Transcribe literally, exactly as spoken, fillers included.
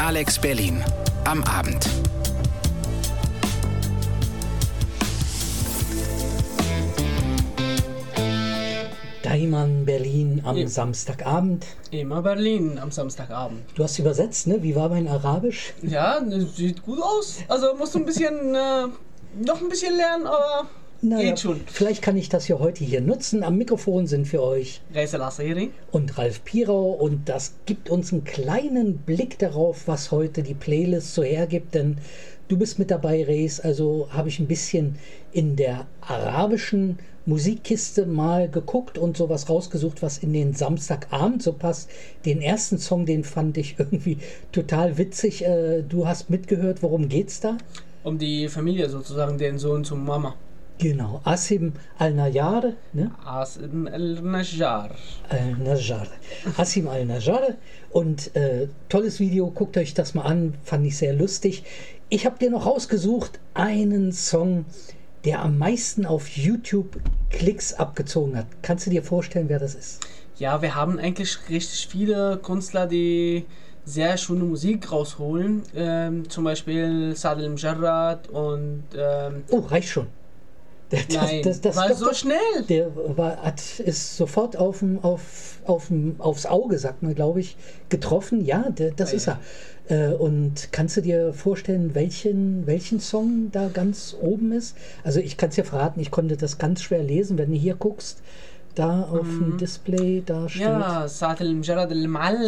Alex Berlin am Abend. Daiman Berlin am Ja. Samstagabend. Immer Berlin am Samstagabend. Du hast übersetzt, ne? Wie war mein Arabisch? Ja, das sieht gut aus. Also musst du ein bisschen, äh, noch ein bisschen lernen, aber Naja, geht schon. vielleicht kann ich das ja heute hier nutzen. Am Mikrofon sind für euch Reis al-Asiri. und Ralf Pirau und das gibt uns einen kleinen Blick darauf, was heute die Playlist so hergibt, denn du bist mit dabei, Reis, also habe ich ein bisschen in der arabischen Musikkiste mal geguckt und sowas rausgesucht, was in den Samstagabend so passt. Den ersten Song, den fand ich irgendwie total witzig. Äh, Du hast mitgehört, worum geht's da? Um die Familie sozusagen, den Sohn zum Mama. Genau, Asim Al-Najjar, ne? Asim al-Najjar. Al-Najjar. Asim Al-Najjar. Und äh, tolles Video, guckt euch das mal an, fand ich sehr lustig. Ich habe dir noch rausgesucht einen Song, der am meisten auf YouTube Klicks abgezogen hat. Kannst du dir vorstellen, wer das ist? Ja, wir haben eigentlich richtig viele Künstler, die sehr schöne Musik rausholen. Ähm, zum Beispiel Saad al-Mujarrad und... Ähm, Oh, reicht schon. Das, nein, das, das, war doch, so doch. schnell. Der war, hat, ist sofort aufm, auf, aufm, aufs Auge, sagt man, glaube ich, getroffen. Ja, der, das Ah, ist ja. er. Äh, und kannst du dir vorstellen, welchen, welchen Song da ganz oben ist? Also ich kann es dir verraten, ich konnte das ganz schwer lesen. Wenn du hier guckst, da auf dem Display, da steht... Ja, Saad al-Mujarrad al